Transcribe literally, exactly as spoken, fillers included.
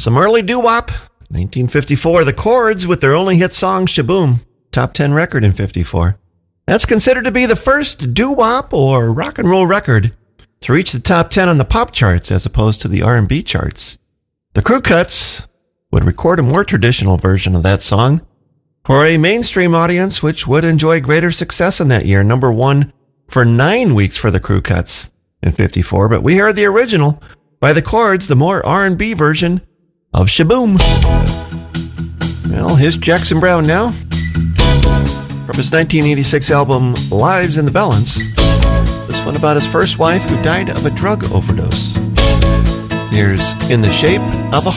Some early doo-wop. nineteen fifty-four, The Chords with their only hit song, Shaboom. Top ten record in fifty-four. That's considered to be the first doo-wop or rock and roll record to reach the top ten on the pop charts as opposed to the R and B charts. The Crew Cuts would record a more traditional version of that song for a mainstream audience, which would enjoy greater success in that year. Number one for nine weeks for the Crew Cuts in fifty-four. But we heard the original by The Chords, the more R and B version of Shaboom. Well, here's Jackson Browne now from his nineteen eighty-six album Lives in the Balance. This one about his first wife who died of a drug overdose. Here's In the Shape of a